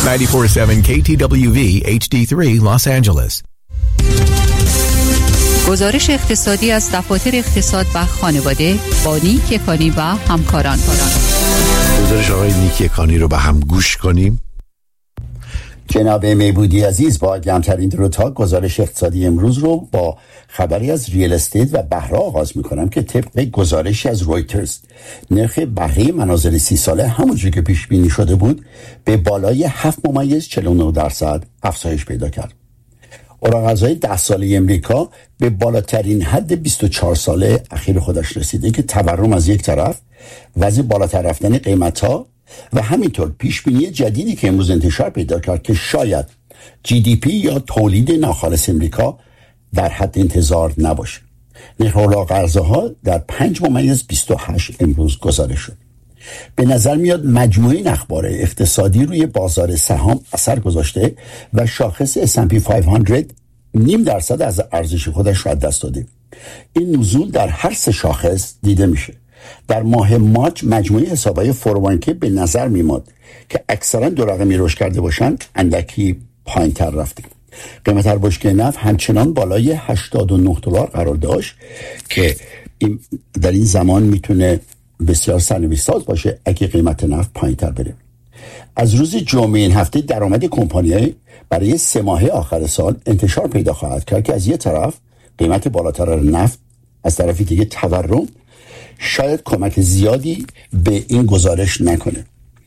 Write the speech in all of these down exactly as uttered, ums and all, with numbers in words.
نود و چهار ممیز هفت کی تی دبلیو وی اچ دی سه Los Angeles. گزارش اقتصادی از دفاتر اقتصاد و خانواده با نیک یکانی و همکاران. گزارش آقای نیک یکانی رو به هم گوش کنیم. جناب میبودی عزیز، با گرمترین درودها گزارش اقتصادی امروز رو با خبری از ریل استیت و بهره آغاز میکنم که طبق گزارشی از رویترز نرخ بهره منازل سی ساله همونجوری که پیش بینی شده بود به بالای هفت ممیز چهل و نه درصد افزایش پیدا کرد. اوراق قرضه‌های ده ساله امریکا به بالاترین حد بیست و چهار ساله اخیر خودش رسیده که تورم از یک طرف، وضع بالاتر رفتن قیمت‌ها و همینطور پیشبینی جدیدی که امروز انتشار پیدا کرد که شاید جی دی پی یا تولید ناخالص امریکا در حد انتظار نباشه. نرخ اوراق قرضه‌ها در پنج ممیز بیست و هشت امروز گزارش شد. به نظر میاد مجموعه این اخبار اقتصادی روی بازار سهام اثر گذاشته و شاخص اس اند پی پانصد نیم درصد از ارزش خودش را دست داده. این نزول در هر سه شاخص دیده میشه. در ماه مارچ مجموعه حسابهای فور او وان کی به نظر میاد که اکثرا دو رقمی رشد کرده باشند اندکی پایین‌تر رفته. قیمت هر بشکه نفت همچنان بالای هشتاد و نه دلار قرار داشت که این در این زمان میتونه بسیار سرنوشت ساز باشه اگه قیمت نفت پایین‌تر بره. از روز جمعه این هفته درآمد کمپانی‌ها برای سه ماهه آخر سال انتشار پیدا خواهد کرد که از یک طرف قیمت بالاتر نفت، از طرفی دیگه تورم شاید کمک زیادی به این گزارش نکنه.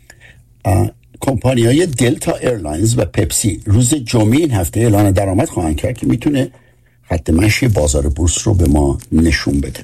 کمپانی‌های دلتا ایرلاینز و پپسی روز جمعه این هفته اعلان درآمد خواهند کرد که میتونه خط مشی بازار بورس رو به ما نشون بده.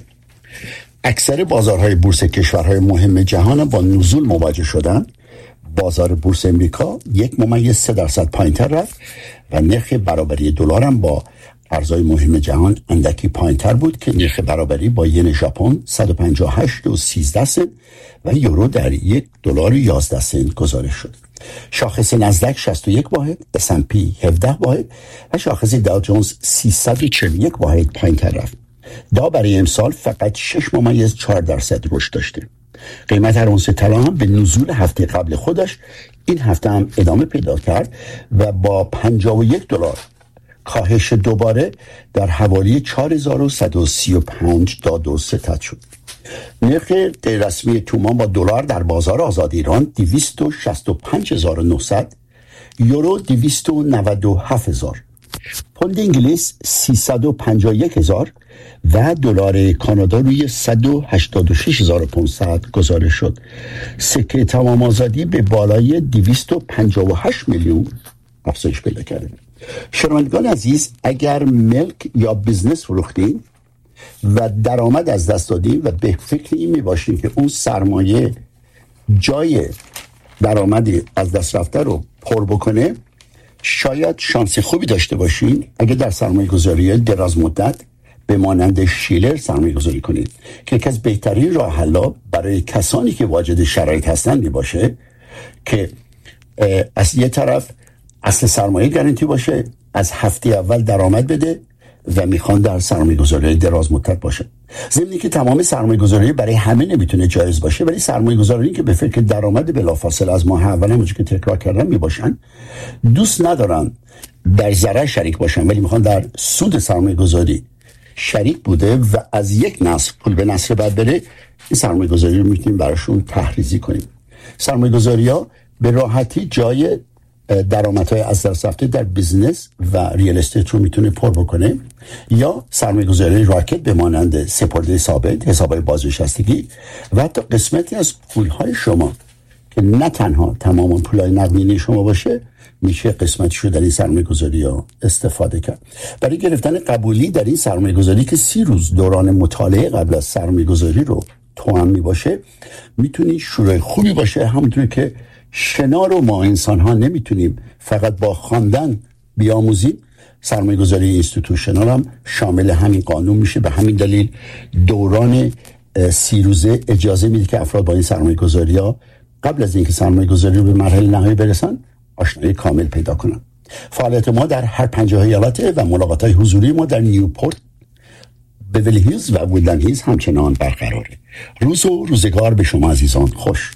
اکثر بازارهای بورس کشورهای مهم جهان با نزول مواجه شدن. بازار بورس امریکا یک ممیز سه درصد پایین‌تر رفت و نرخ برابری دلار هم با ارزهای مهم جهان اندکی پایین‌تر بود که نرخ برابری با ین ژاپن صد و پنجاه و هشت و سیزده سنت و یورو در یک دلار و یازده سنت گزارش شد. شاخص نزدک شصت و یک واحد، اس اند پی هفده واحد و شاخص داو جونز سیصد و چهل و یک واحد پایین‌تر رفت. دا برای امسال فقط شش ممیز چهار درصد رشد داشته. قیمت هر اونس طلا هم به نزول هفته قبل خودش این هفته هم ادامه پیدا کرد و با پنجاه و یک دلار کاهش دوباره در حوالی چهار هزار و صد و سی و پنج داد و ستد شد. نرخ رسمی تومان با دلار در بازار آزاد ایران دویست و شصت و پنج هزار و نهصد، یورو دویست و نود و هفت هزار، پوند انگلیس سیصد و پنجاه و یک هزار و دلار کانادا روی صد و هشتاد و شش هزار و پانصد گزارش شد. سکه تمام آزادی به بالای دویست و پنجاه و هشت میلیون افزایش پیدا کرده. شنوندگان عزیز، اگر ملک یا بیزنس فروختین و درآمد از دست دادین و به فکر این میباشین که اون سرمایه جای درآمدی از دست رفته رو پر بکنه، شاید شانس خوبی داشته باشین اگه در سرمایه گذاری دراز مدت به مانند شیلر سرمایه گذاری کنید که یکی از بهترین راه حل‌ها برای کسانی که واجد شرایط هستن می باشه که از یه طرف اصل سرمایه گارانتی باشه، از هفته اول درآمد بده و میخوان در سرمایه گذاری دراز مدت باشه. ضمن که تمام سرمایه گذاری برای همه نمیتونه جایز باشه، ولی سرمایه گذاری که به فکر درآمد بلافاصله از ماه اول همونجوری که تکرار کردم میباشن، دوست ندارن در ضرر شریک باشن ولی میخوان در سود سرمایه گذاری شریک بوده و از یک نسل پول به نسل بعد بره. این سرمایه گذاری رو میتونیم براشون تحریزی کنیم. سرمایه گذاری ها به راحتی جای درآمدهای از دست رفته در بیزنس و ریال استیت رو میتونه پر بکنه، یا سرمایه گذاری راکت به مانند سپرده ثابت، حسابهای بازنشستگی و حتی قسمتی از پولهای شما که نه تنها تمام پولهای نقدینگی شما باشه میشه قسمتشو در این سرمایه گذاری ها استفاده کرد. برای گرفتن قبولی در این سرمایه گذاری که سی روز دوران مطالعه قبل از سرمایه گذاری رو توام می باشه، میتونی شروع خوبی باشه. همونطور که شنا رو ما انسان ها نمیتونیم فقط با خواندن بیاموزیم، سرمایه گذاری اینستیتوشنال هم شامل همین قانون میشه. به همین دلیل دوران سی روزه اجازه میده که افراد با این سرمایه گذاری ها قبل از اینکه سرمایه گذاری رو به مرحله نهایی برسن آشنایی کامل پیدا کنن. فعالیت ما در هر پنجاه ایالته و ملاقات های حضوری ما در نیوپورت، بیولی هیلز و وودلند هیلز همچنان برقراره. روز و روزگار به شما عزیزان خوش.